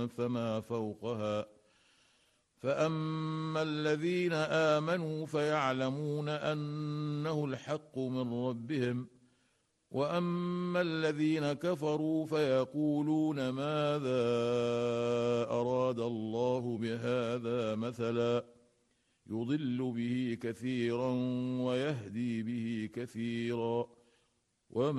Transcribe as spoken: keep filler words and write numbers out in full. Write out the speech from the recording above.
فما فوقها. فأما الذين آمنوا فيعلمون أنه الحق من ربهم، وأما الذين كفروا فيقولون ماذا أراد الله بهذا مثلا يضل به كثيرا ويهدي به كثيرا وما